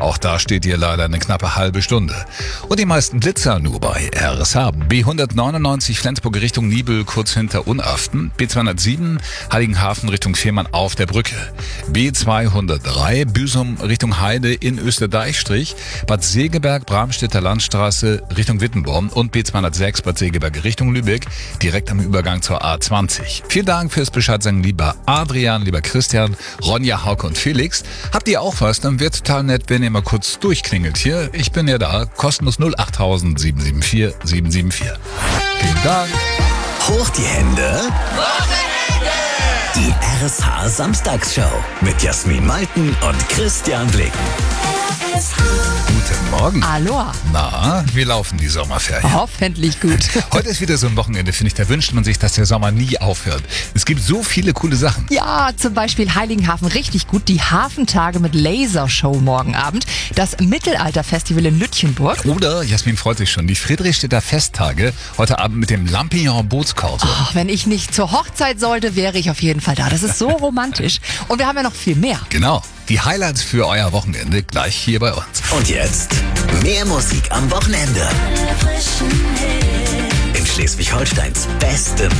Auch da steht dir leider eine knappe halbe Stunde. Und die meisten Blitzer nur bei RSH. B199 Flensburg Richtung Nibel, kurz hinter Unaften. B207 Heiligenhafen Richtung Fehmarn auf der Brücke. B203 Büsum Richtung Heide in Österdeichstrich. Bad Segeberg, Bramstädter Landstraße Richtung Wittenborn. Und B206 Bad Segeberg Richtung Lübeck, direkt am Übergang zur A20. Vielen Dank fürs Bescheid sagen, lieber Adrian, lieber Christian, Ronja, Hauke und Felix. Habt ihr auch was? Dann wird total nett, wenn ihr mal kurz durchklingelt hier. Ich bin ja da. Kostenlos 08000 774 774. Vielen Dank. Hoch die Hände. Die RSH Samstagsshow mit Jasmin Malten und Christian Blicken. Guten Morgen. Aloha. Na, wie laufen die Sommerferien? Hoffentlich gut. Heute ist wieder so ein Wochenende, finde ich. Da wünscht man sich, dass der Sommer nie aufhört. Es gibt so viele coole Sachen. Ja, zum Beispiel Heiligenhafen richtig gut. Die Hafentage mit Lasershow morgen Abend. Das Mittelalterfestival in Lütchenburg. Oder, Jasmin freut sich schon, die Friedrichstädter Festtage. Heute Abend mit dem Lampion-Bootskorso. Oh, wenn ich nicht zur Hochzeit sollte, wäre ich auf jeden Fall da. Das ist so romantisch. Und wir haben ja noch viel mehr. Genau. Die Highlights für euer Wochenende gleich hier bei uns. Und jetzt mehr Musik am Wochenende. In Schleswig-Holsteins bestem